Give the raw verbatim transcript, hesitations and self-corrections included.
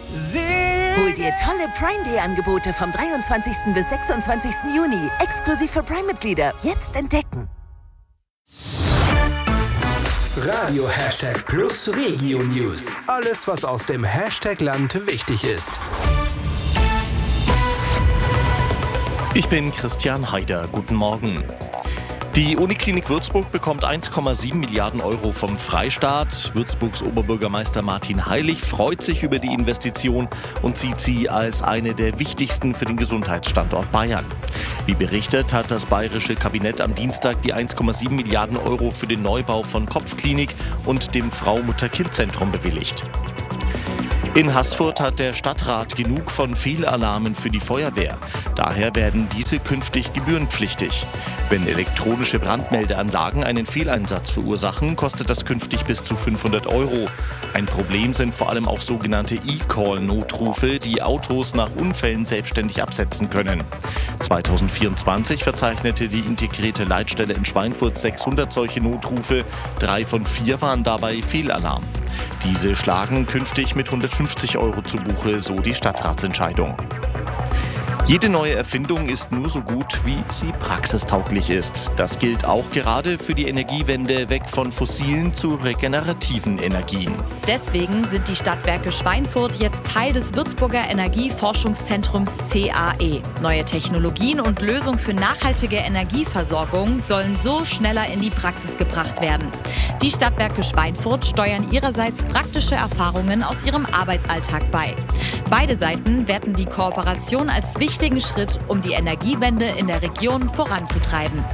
Hol dir tolle Prime Day Angebote vom dreiundzwanzigsten bis sechsundzwanzigsten Juni. Exklusiv für Prime-Mitglieder. Jetzt entdecken. Radio Hashtag Plus Regio News. Alles, was aus dem Hashtag-Land wichtig ist. Ich bin Christian Haider. Guten Morgen. Die Uniklinik Würzburg bekommt eins Komma sieben Milliarden Euro vom Freistaat. Würzburgs Oberbürgermeister Martin Heilig freut sich über die Investition und sieht sie als eine der wichtigsten für den Gesundheitsstandort Bayern. Wie berichtet, hat das bayerische Kabinett am Dienstag die eins Komma sieben Milliarden Euro für den Neubau von Kopfklinik und dem Frau-Mutter-Kind-Zentrum bewilligt. In Haßfurt hat der Stadtrat genug von Fehlalarmen für die Feuerwehr. Daher werden diese künftig gebührenpflichtig. Wenn elektronische Brandmeldeanlagen einen Fehleinsatz verursachen, kostet das künftig bis zu fünfhundert Euro. Ein Problem sind vor allem auch sogenannte E-Call-Notrufe, die Autos nach Unfällen selbstständig absetzen können. zweitausendvierundzwanzig verzeichnete die integrierte Leitstelle in Schweinfurt sechshundert solche Notrufe. Drei von vier waren dabei Fehlalarm. Diese schlagen künftig mit hundertfünfzig Euro zu Buche, so die Stadtratsentscheidung. Jede neue Erfindung ist nur so gut, wie sie praxistauglich ist. Das gilt auch gerade für die Energiewende weg von fossilen zu regenerativen Energien. Deswegen sind die Stadtwerke Schweinfurt jetzt Teil des Würzburger Energieforschungszentrums C A E. Neue Technologien und Lösungen für nachhaltige Energieversorgung sollen so schneller in die Praxis gebracht werden. Die Stadtwerke Schweinfurt steuern ihrerseits praktische Erfahrungen aus ihrem Arbeitsalltag bei. Beide Seiten werten die Kooperation als wichtigen Schritt, um die Energiewende in der Region voranzutreiben.